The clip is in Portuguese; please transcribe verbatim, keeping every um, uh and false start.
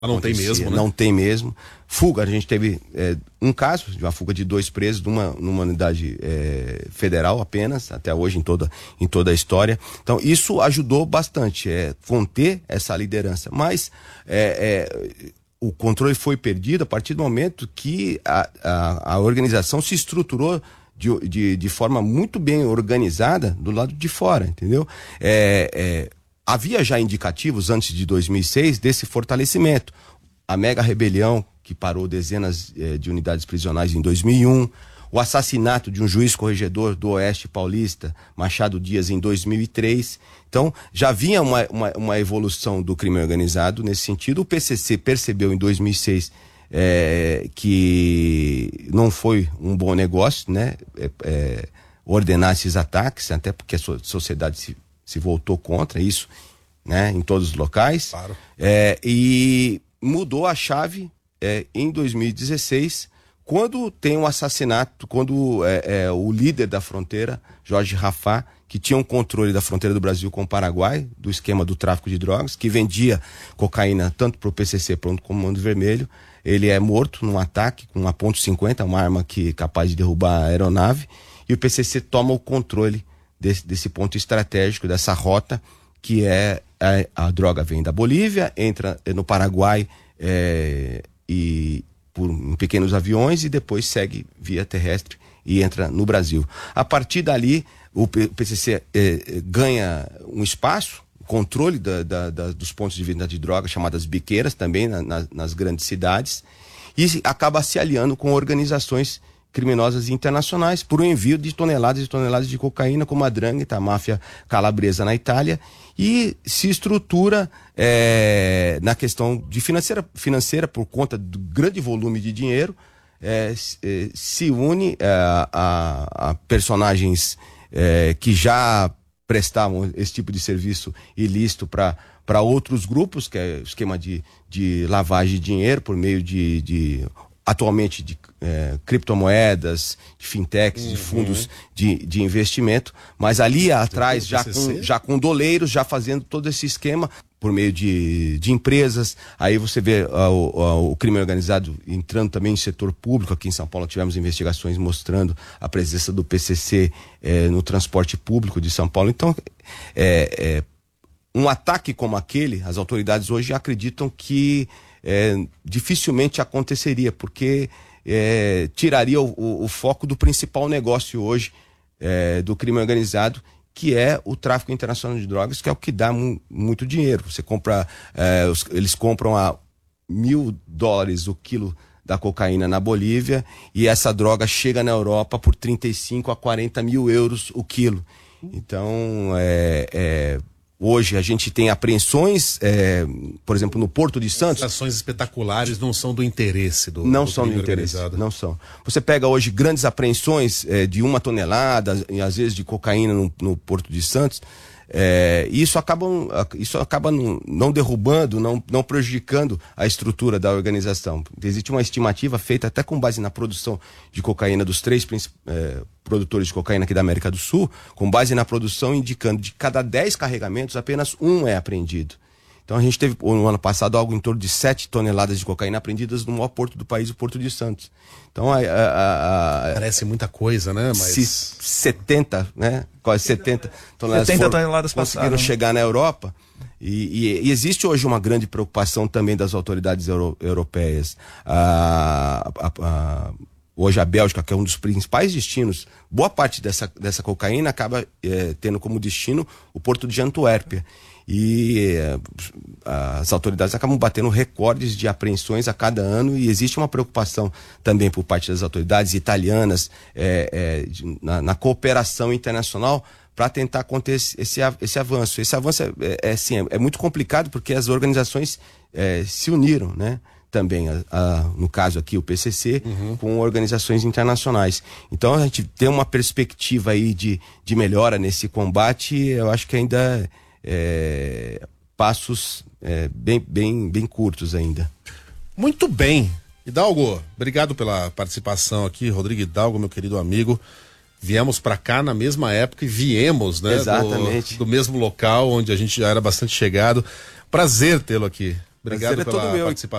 Não tem mesmo, né? Não tem mesmo. Fuga, a gente teve é, um caso de uma fuga de dois presos numa, numa unidade é, federal apenas, até hoje em toda, em toda a história. Então isso ajudou bastante, é, conter essa liderança. Mas é, é, o controle foi perdido a partir do momento que a, a, a organização se estruturou de, de, de forma muito bem organizada do lado de fora, entendeu? É... é Havia já indicativos antes de dois mil e seis desse fortalecimento. A mega rebelião, que parou dezenas eh, de unidades prisionais em dois mil e um, o assassinato de um juiz corregedor do Oeste Paulista, Machado Dias, em dois mil e três. Então, já vinha uma, uma, uma evolução do crime organizado nesse sentido. O P C C percebeu em dois mil e seis eh, que não foi um bom negócio, né? Eh, eh, ordenar esses ataques, até porque a sociedade se se voltou contra isso, né, em todos os locais. Claro. É, e mudou a chave é, em dois mil e dezesseis, quando tem um assassinato, quando é, é, o líder da fronteira, Jorge Rafah, que tinha um controle da fronteira do Brasil com o Paraguai, do esquema do tráfico de drogas, que vendia cocaína tanto para o P C C quanto para o Comando Vermelho, ele é morto num ataque com uma ponto cinquenta, uma arma que é capaz de derrubar a aeronave, e o P C C toma o controle Desse, desse ponto estratégico, dessa rota, que é a, a droga vem da Bolívia, entra no Paraguai é, e por em pequenos aviões e depois segue via terrestre e entra no Brasil. A partir dali, o P C C é, ganha um espaço, controle da, da, da, dos pontos de venda de droga, chamadas biqueiras, também na, na, nas grandes cidades, e acaba se aliando com organizações criminosas internacionais por um envio de toneladas e toneladas de cocaína, como a Drangheta, a máfia calabresa na Itália, e se estrutura é, na questão de financeira, financeira por conta do grande volume de dinheiro, é, se, se une é, a, a personagens é, que já prestavam esse tipo de serviço ilícito para para outros grupos, que é o esquema de, de lavagem de dinheiro por meio de, de atualmente de é, criptomoedas, de fintechs, uhum. de fundos de, de investimento, mas ali atrás já com, já com doleiros, já fazendo todo esse esquema por meio de, de empresas. Aí você vê uh, o, o crime organizado entrando também em setor público. Aqui em São Paulo tivemos investigações mostrando a presença do P C C eh, no transporte público de São Paulo. Então, é, é, um ataque como aquele, as autoridades hoje acreditam que É, dificilmente aconteceria, porque é, tiraria o, o, o foco do principal negócio hoje é, do crime organizado, que é o tráfico internacional de drogas, que é o que dá mu muito dinheiro. Você compra, é, os, eles compram a mil dólares o quilo da cocaína na Bolívia, e essa droga chega na Europa por trinta e cinco a quarenta mil euros o quilo. Então, é, é hoje a gente tem apreensões, é, por exemplo, no Porto de Santos. As ações espetaculares não são do interesse do Não do são do interesse, organizado. Não são. Você pega hoje grandes apreensões é, de uma tonelada, e às vezes de cocaína no, no Porto de Santos, é, e isso acaba, isso acaba não, não derrubando, não, não prejudicando a estrutura da organização. Existe uma estimativa feita até com base na produção de cocaína dos três é, produtores de cocaína aqui da América do Sul, com base na produção, indicando de cada dez carregamentos, apenas um é apreendido. Então a gente teve no ano passado algo em torno de sete toneladas de cocaína apreendidas no maior porto do país, o Porto de Santos. Então a, a, a, parece muita coisa, né? Mas se setenta, né? Quase setenta toneladas, setenta foram, toneladas conseguiram passaram. chegar na Europa. E, e, e existe hoje uma grande preocupação também das autoridades euro, europeias. A, a, a, hoje a Bélgica, que é um dos principais destinos, boa parte dessa, dessa cocaína acaba é, tendo como destino o porto de Antuérpia. E eh, as autoridades acabam batendo recordes de apreensões a cada ano, e existe uma preocupação também por parte das autoridades italianas eh, eh, de, na, na cooperação internacional para tentar conter esse, esse, esse avanço. Esse avanço é, é, é, assim, é, é muito complicado, porque as organizações eh, se uniram, né? Também, a, a, no caso aqui o P C C, uhum. com organizações internacionais. Então a gente tem uma perspectiva aí de, de melhora nesse combate. Eu acho que ainda É, passos é, bem, bem, bem curtos ainda. Muito bem. Hidalgo, obrigado pela participação aqui. Rodrigo Hidalgo, meu querido amigo. Viemos para cá na mesma época e viemos, né? Exatamente. Do, do mesmo local onde a gente já era bastante chegado. Prazer tê-lo aqui. Obrigado Prazer é pela todo meu. participação.